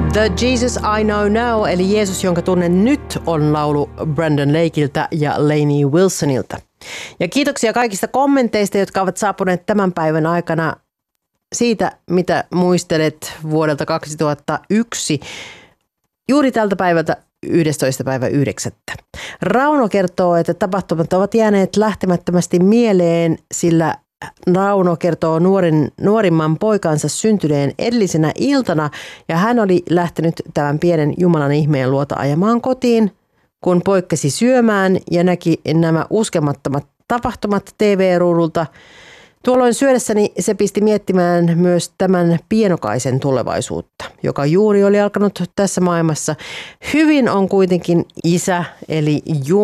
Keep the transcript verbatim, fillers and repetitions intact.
The Jesus I Know Now, eli Jeesus, jonka tunnen nyt, on laulu Brandon Lakeilta ja Lainey Wilsonilta. Ja kiitoksia kaikista kommenteista, jotka ovat saapuneet tämän päivän aikana siitä, mitä muistelet vuodelta kaksituhattayksi. Juuri tältä päivältä yhdestoista päivä yhdeksättä. Rauno kertoo, että tapahtumat ovat jääneet lähtemättömästi mieleen, sillä Rauno kertoo nuorin, nuorimman poikansa syntyneen edellisenä iltana ja hän oli lähtenyt tämän pienen Jumalan ihmeen luota ajamaan kotiin, kun poikkasi syömään ja näki nämä uskomattomat tapahtumat T V-ruudulta. Tuolloin syödessäni se pisti miettimään myös tämän pienokaisen tulevaisuutta, joka juuri oli alkanut tässä maailmassa. Hyvin on kuitenkin isä eli Jumala